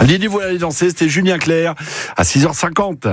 Lily, vous allez danser, c'était Julien Clerc à 6h50.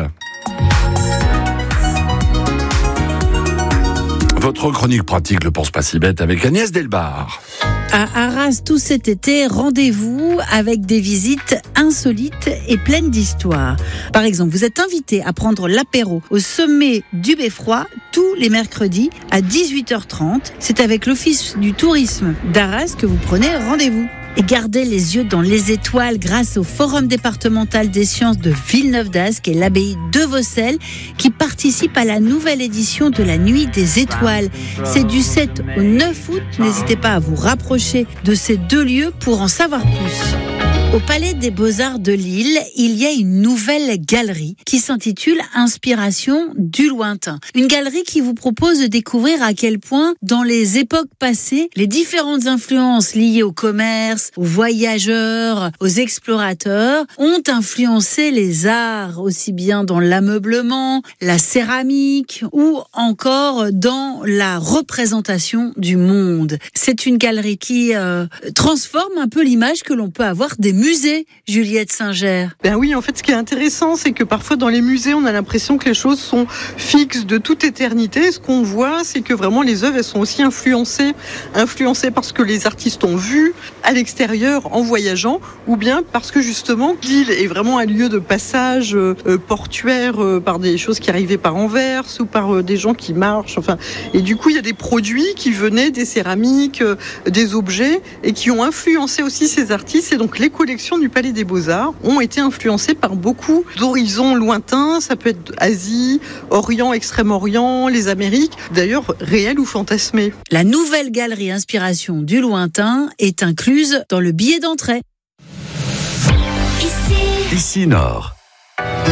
Votre chronique pratique, le pense pas si bête, avec Agnès Delbar. À Arras, tout cet été, rendez-vous avec des visites insolites et pleines d'histoires. Par exemple, vous êtes invité à prendre l'apéro au sommet du Beffroi tous les mercredis à 18h30. C'est avec l'Office du tourisme d'Arras que vous prenez rendez-vous. Et gardez les yeux dans les étoiles grâce au Forum départemental des sciences de Villeneuve-d'Ascq et l'abbaye de Vaucelles qui participent à la nouvelle édition de la Nuit des étoiles. C'est du 7 au 9 août. N'hésitez pas à vous rapprocher de ces deux lieux pour en savoir plus. Au Palais des Beaux-Arts de Lille, il y a une nouvelle galerie qui s'intitule Inspiration du lointain. Une galerie qui vous propose de découvrir à quel point, dans les époques passées, les différentes influences liées au commerce, aux voyageurs, aux explorateurs, ont influencé les arts, aussi bien dans l'ameublement, la céramique ou encore dans la représentation du monde. C'est une galerie qui transforme un peu l'image que l'on peut avoir des musées, Juliette Singer. Ben oui, en fait, ce qui est intéressant, c'est que parfois dans les musées, on a l'impression que les choses sont fixes de toute éternité. Ce qu'on voit, c'est que vraiment les œuvres, elles sont aussi influencées parce que les artistes ont vu à l'extérieur en voyageant, ou bien parce que justement, l'île est vraiment un lieu de passage portuaire par des choses qui arrivaient par Anvers ou par des gens qui marchent. Enfin, et du coup, il y a des produits qui venaient des céramiques, des objets, et qui ont influencé aussi ces artistes. Et donc, les collections du Palais des Beaux-Arts ont été influencées par beaucoup d'horizons lointains. Ça peut être Asie, Orient, Extrême-Orient, les Amériques, d'ailleurs réels ou fantasmés. La nouvelle galerie Inspiration du lointain est incluse dans le billet d'entrée. Ici Nord.